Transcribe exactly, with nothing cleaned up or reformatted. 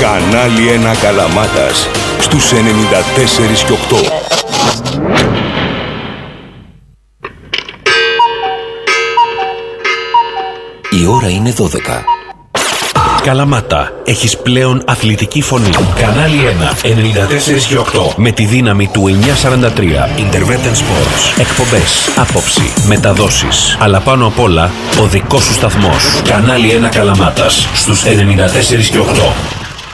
Κανάλι ένα Καλαμάτας στους ενενήντα τέσσερα και οκτώ. Η ώρα είναι δώδεκα. Καλαμάτα, έχεις πλέον αθλητική φωνή. Κανάλι ένα, ενενήντα τέσσερα και οκτώ. Με τη δύναμη του εννιακόσια σαράντα τρία. Intervention Sports. Εκπομπές, άποψη, μεταδόσεις. Αλλά πάνω απ' όλα, ο δικός σου σταθμός. Κανάλι ένα Καλαμάτας στους ενενήντα τέσσερα και οκτώ.